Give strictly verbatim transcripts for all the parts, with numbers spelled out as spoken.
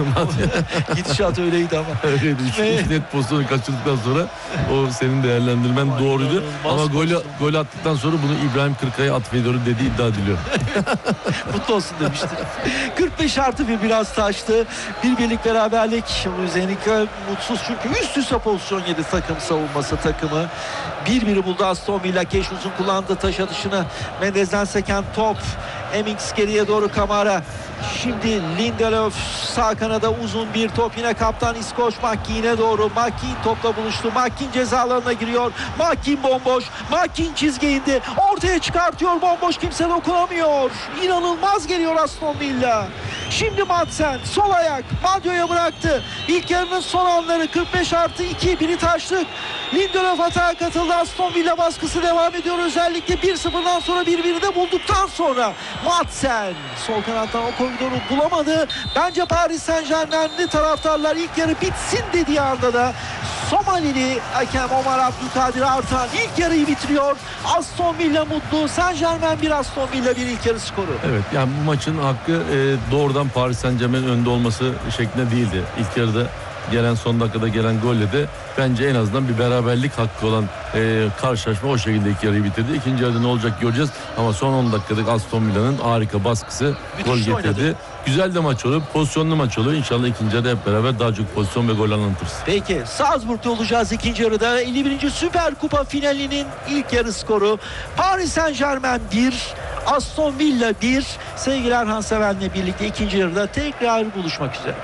Gidişat öyleydi ama. Öyleydi. Üç net pozisyonu kaçırdıktan sonra o senin değerlendirmen ama doğruydu. Ama gol, gol attıktan sonra bunu İbrahim Kırkay'a atfediyor dediği iddia ediliyor. Mutlu olsun demiştir. kırk beş artı bir biraz taştı. Bir birlik beraberlik. Zeniköy mutsuz çünkü üst üste pozisyon yedi takım savunması takımı. Bir biri buldu Aston Villa. Keş uzun kullandı taş atışını. Mendez'den seken top. Emmings geriye doğru Kamara. Şimdi Lindelöf sağ kanada uzun bir top, yine kaptan İskoç McKean'e doğru. McKean topla buluştu. McKean ceza alanına giriyor. McKean bomboş. McKean çizgiye indi. Ortaya çıkartıyor. Bomboş, kimse dokunamıyor. İnanılmaz geliyor Aston Villa. Şimdi Madsen sol ayak Madio'ya bıraktı. İlk yarının son anları kırk beş artı iki, biri taşlık. Lindelöf atağa katıldı. Aston Villa baskısı devam ediyor. Özellikle bir sıfırdan sonra bir biri de bulduktan sonra Madsen sol kanattan o koridoru bulamadı. Bence Paris Saint-Germain'li taraftarlar ilk yarı bitsin dediği anda da Somalili hakem Omar Abdülkadir Artan ilk yarıyı bitiriyor. Aston Villa mutlu. Saint-Germain bir, Aston Villa bir ilk yarı skoru. Evet, yani bu maçın hakkı e, doğrudan Paris Saint-Germain'in önde olması şeklinde değildi. İlk yarıda gelen, son dakikada gelen golle de bence en azından bir beraberlik hakkı olan e, karşılaşma o şekilde ilk yarıyı bitirdi. İkinci yarıda ne olacak göreceğiz ama son on dakikada Aston Villa'nın harika baskısı gol getirdi. Oynadı. Güzel de maç oluyor, pozisyonlu maç oluyor. İnşallah ikinci yarıda hep beraber daha çok pozisyon ve gol anlatırız. Peki, Salzburg'da olacağız ikinci yarıda. elli birinci Süper Kupa finalinin ilk yarı skoru. Paris Saint-Germain bir, Aston Villa bir. Sevgili Erhan Seven'le birlikte ikinci yarıda tekrar buluşmak üzere.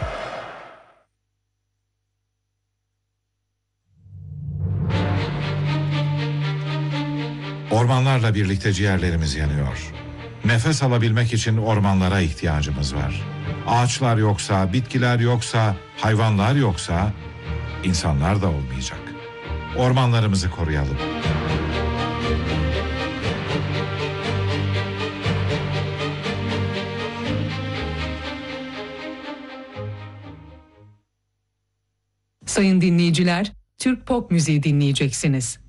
Ormanlarla birlikte ciğerlerimiz yanıyor. Nefes alabilmek için ormanlara ihtiyacımız var. Ağaçlar yoksa, bitkiler yoksa, hayvanlar yoksa insanlar da olmayacak. Ormanlarımızı koruyalım. Sayın dinleyiciler, Türk pop müziği dinleyeceksiniz.